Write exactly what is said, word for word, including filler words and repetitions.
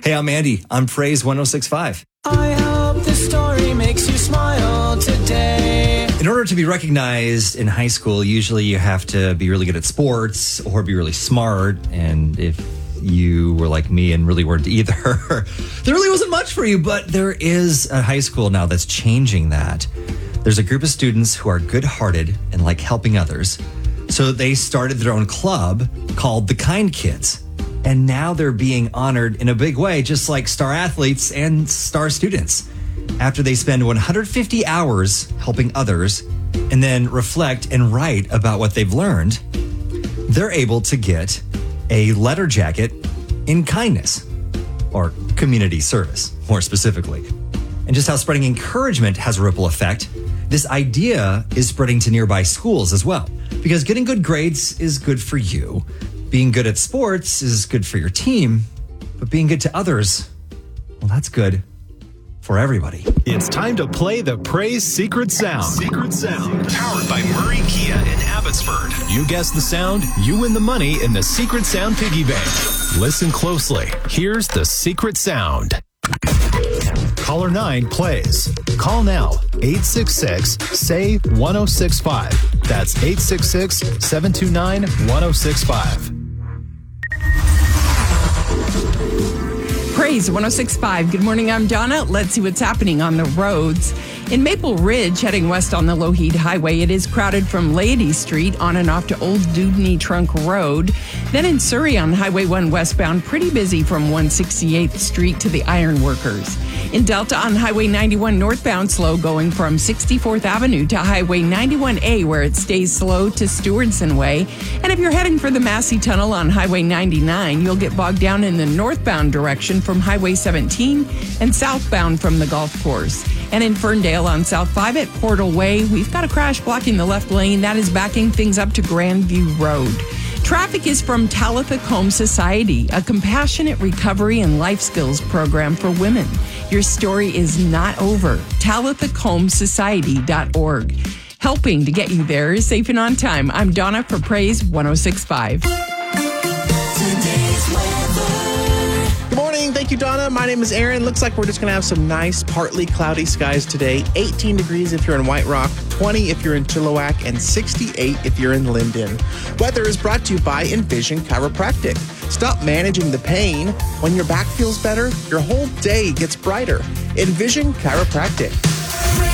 Hey, I'm Andy. I'm Praise one oh six point five. I hope this story makes you smile today. In order to be recognized in high school, usually you have to be really good at sports or be really smart. And if you were like me and really weren't either, there really wasn't much for you. But there is a high school now that's changing that. There's a group of students who are good-hearted and like helping others. So they started their own club called the Kind Kids. And now they're being honored in a big way, just like star athletes and star students. After they spend one hundred fifty hours helping others and then reflect and write about what they've learned, they're able to get a letter jacket in kindness, or community service, more specifically. And just how spreading encouragement has a ripple effect, this idea is spreading to nearby schools as well. Because getting good grades is good for you. Being good at sports is good for your team. But being good to others, well, that's good for everybody. It's time to play the Praise Secret Sound. Secret Sound. Powered by Murray Kia in Abbotsford. You guess the sound, you win the money in the Secret Sound Piggy Bank. Listen closely. Here's the Secret Sound. Caller nine plays. Call now. eight six six, S A Y, one oh six five. That's eight six six, seven two nine, one oh six five. Praise one oh six point five. Good morning, I'm Donna. Let's see what's happening on the roads. In Maple Ridge, heading west on the Lougheed Highway, it is crowded from Laity Street on and off to Old Dubney Trunk Road. Then in Surrey on Highway one westbound, pretty busy from one sixty-eighth Street to the Ironworkers. In Delta on Highway ninety-one northbound, slow going from sixty-fourth Avenue to Highway ninety-one A, where it stays slow to Stewardson Way. And if you're heading for the Massey Tunnel on Highway ninety-nine, you'll get bogged down in the northbound direction from Highway seventeen and southbound from the golf course. And in Ferndale on South five at Portal Way, we've got a crash blocking the left lane. That is backing things up to Grandview Road. Traffic is from Talitha Combe Society, a compassionate recovery and life skills program for women. Your story is not over. Talitha Combe Society dot org. Helping to get you there safe and on time. I'm Donna for Praise one oh six point five. Today's weather. Good morning. Thank you, Donna. My name is Aaron. Looks like we're just going to have some nice, partly cloudy skies today. eighteen degrees if you're in White Rock, twenty if you're in Chilliwack, and sixty-eight if you're in Linden. Weather is brought to you by Envision Chiropractic. Stop managing the pain. When your back feels better, your whole day gets brighter. Envision Chiropractic.